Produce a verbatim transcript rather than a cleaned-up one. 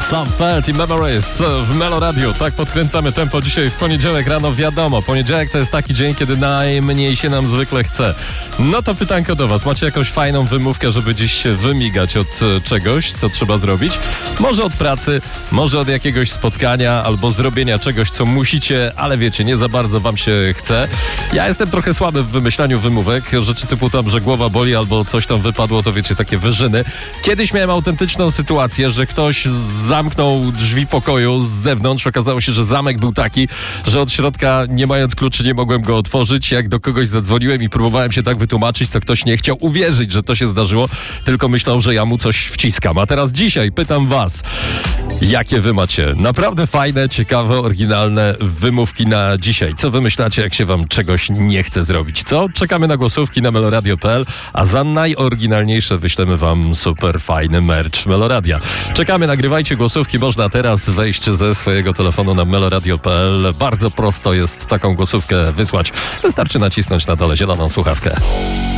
Sam Felt i Memories w Melo Radio. Tak podkręcamy tempo dzisiaj w poniedziałek rano. Wiadomo, poniedziałek to jest taki dzień, kiedy najmniej się nam zwykle chce. No to pytanko do was. Macie jakąś fajną wymówkę, żeby dziś się wymigać od czegoś, co trzeba zrobić? Może od pracy, może od jakiegoś spotkania albo zrobienia czegoś, co musicie, ale wiecie, nie za bardzo wam się chce. Ja jestem trochę słaby w wymyślaniu wymówek. Rzeczy typu tam, że głowa boli albo coś tam wypadło, to wiecie, takie wyżyny. Kiedyś miałem autentyczną sytuację, że ktoś zamknął drzwi pokoju z zewnątrz. Okazało się, że zamek był taki, że od środka, nie mając kluczy, nie mogłem go otworzyć. Jak do kogoś zadzwoniłem i próbowałem się tak wytłumaczyć, to ktoś nie chciał uwierzyć, że to się zdarzyło, tylko myślał, że ja mu coś wciskam. A teraz dzisiaj pytam was, jakie wy macie naprawdę fajne, ciekawe, oryginalne wymówki na dzisiaj? Co wymyślacie, jak się wam czegoś nie chce zrobić? Co? Czekamy na głosówki na meloradio kropka p l, a za najoryginalniejsze wyślemy wam super fajny merch Meloradia. Czekamy, nagrywajcie głosówki. Można teraz wejść ze swojego telefonu na meloradio kropka p l. Bardzo prosto jest taką głosówkę wysłać. Wystarczy nacisnąć na dole zieloną słuchawkę.